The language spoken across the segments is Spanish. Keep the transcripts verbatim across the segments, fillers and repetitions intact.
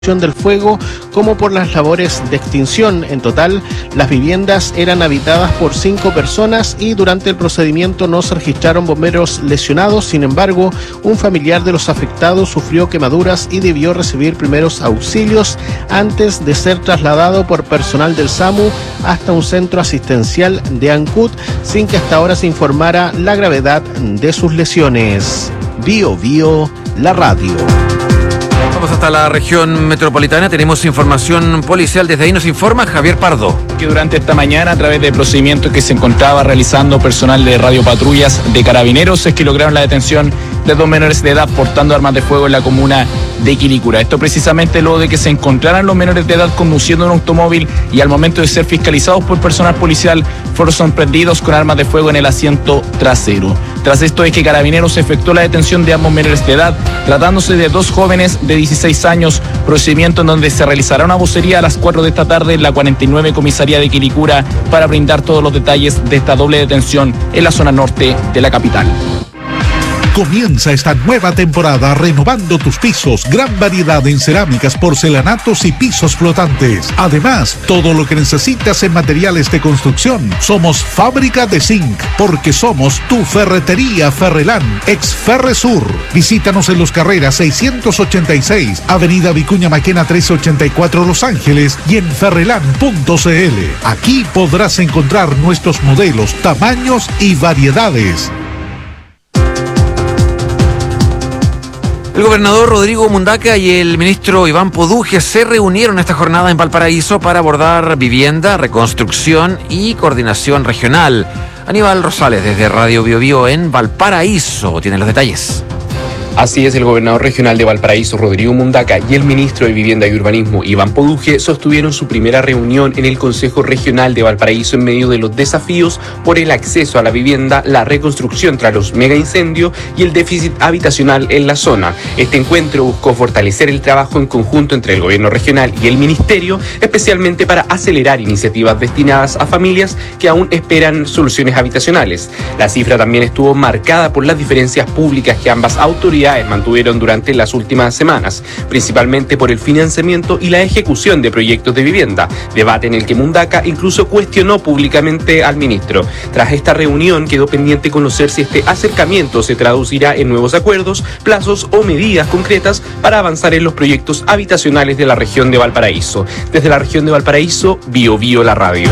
del fuego como por las labores de extinción. En total, las viviendas eran habitadas por cinco personas y durante el procedimiento no se registraron bomberos lesionados. Sin embargo, un familiar de los afectados sufrió quemaduras y debió recibir primeros auxilios antes de ser trasladado por personal del SAMU hasta un centro asistencial de Ancud, sin que hasta ahora se informara la gravedad de sus lesiones. Bio Bio, la radio. Vamos hasta la región metropolitana, tenemos información policial, desde ahí nos informa Javier Pardo. Que durante esta mañana, a través de procedimientos que se encontraba realizando personal de radiopatrullas de Carabineros, es que lograron la detención de dos menores de edad portando armas de fuego en la comuna de Quilicura. Esto precisamente luego de que se encontraran los menores de edad conduciendo un automóvil y al momento de ser fiscalizados por personal policial fueron sorprendidos con armas de fuego en el asiento trasero. Tras esto es que Carabineros efectuó la detención de ambos menores de edad, tratándose de dos jóvenes de dieciséis años, procedimiento en donde se realizará una vocería a las cuatro de esta tarde en la cuarenta y nueve Comisaría de Quilicura para brindar todos los detalles de esta doble detención en la zona norte de la capital. Comienza esta nueva temporada renovando tus pisos. Gran variedad en cerámicas, porcelanatos y pisos flotantes. Además, todo lo que necesitas en materiales de construcción. Somos Fábrica de Zinc, porque somos tu ferretería Ferrelán, ex Ferresur. Visítanos en Los Carreras seiscientos ochenta y seis, Avenida Vicuña Maquena trescientos ochenta y cuatro, Los Ángeles, y en ferrelán punto c l. Aquí podrás encontrar nuestros modelos, tamaños y variedades. El gobernador Rodrigo Mundaca y el ministro Iván Poduje se reunieron esta jornada en Valparaíso para abordar vivienda, reconstrucción y coordinación regional. Aníbal Rosales, desde Radio Bio Bio en Valparaíso, tiene los detalles. Así es, el gobernador regional de Valparaíso, Rodrigo Mundaca, y el ministro de Vivienda y Urbanismo, Iván Poduje, sostuvieron su primera reunión en el Consejo Regional de Valparaíso en medio de los desafíos por el acceso a la vivienda, la reconstrucción tras los megaincendios y el déficit habitacional en la zona. Este encuentro buscó fortalecer el trabajo en conjunto entre el gobierno regional y el ministerio, especialmente para acelerar iniciativas destinadas a familias que aún esperan soluciones habitacionales. La cifra también estuvo marcada por las diferencias públicas que ambas autoridades mantuvieron durante las últimas semanas, principalmente por el financiamiento y la ejecución de proyectos de vivienda, debate en el que Mundaca incluso cuestionó públicamente al ministro. Tras esta reunión quedó pendiente conocer si este acercamiento se traducirá en nuevos acuerdos, plazos o medidas concretas para avanzar en los proyectos habitacionales de la región de Valparaíso. Desde la región de Valparaíso, Bio Bio, la radio.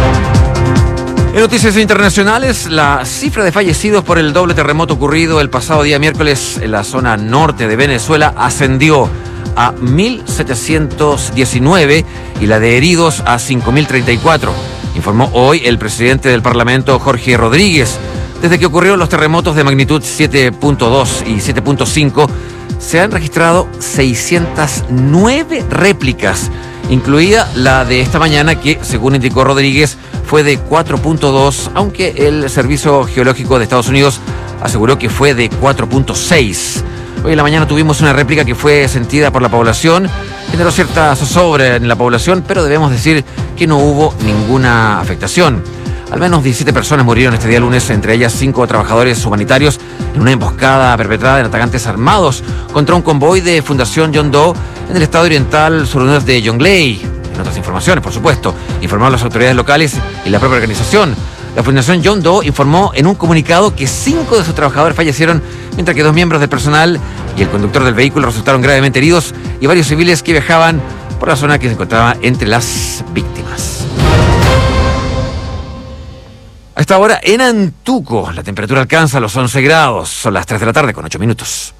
En noticias internacionales, la cifra de fallecidos por el doble terremoto ocurrido el pasado día miércoles en la zona norte de Venezuela ascendió a mil setecientos diecinueve y la de heridos a cinco mil treinta y cuatro, informó hoy el presidente del Parlamento, Jorge Rodríguez. Desde que ocurrieron los terremotos de magnitud siete punto dos y siete punto cinco, se han registrado seiscientas nueve réplicas, incluida la de esta mañana que, según indicó Rodríguez, fue de cuatro punto dos, aunque el Servicio Geológico de Estados Unidos aseguró que fue de cuatro punto seis. Hoy en la mañana tuvimos una réplica que fue sentida por la población, generó cierta zozobra en la población, pero debemos decir que no hubo ninguna afectación. Al menos diecisiete personas murieron este día lunes, entre ellas cinco trabajadores humanitarios, en una emboscada perpetrada en atacantes armados contra un convoy de Fundación John Doe en el estado oriental sureste de Jonglei. En otras informaciones, por supuesto, informaron las autoridades locales y la propia organización. La Fundación John Doe informó en un comunicado que cinco de sus trabajadores fallecieron, mientras que dos miembros del personal y el conductor del vehículo resultaron gravemente heridos, y varios civiles que viajaban por la zona que se encontraba entre las víctimas. A esta hora en Antuco la temperatura alcanza los once grados, son las tres de la tarde con ocho minutos.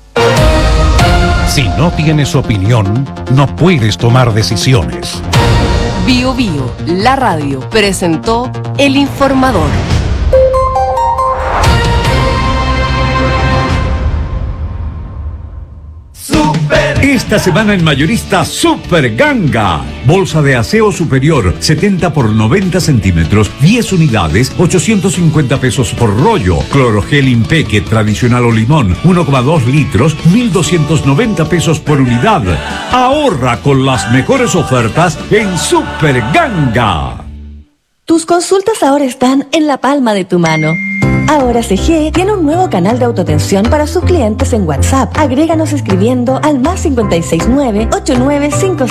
Si no tienes opinión, no puedes tomar decisiones. Bio Bio, la radio, presentó El Informador. Esta semana en Mayorista Super Ganga. Bolsa de aseo superior setenta por noventa centímetros, diez unidades, ochocientos cincuenta pesos por rollo. Clorogel Impeque tradicional o limón, uno coma dos litros, mil doscientos noventa pesos por unidad. Ahorra con las mejores ofertas en Super Ganga. Tus consultas ahora están en la palma de tu mano. Ahora C G tiene un nuevo canal de autoatención para sus clientes en WhatsApp. Agréganos escribiendo al más cinco seis nueve, ocho nueve cinco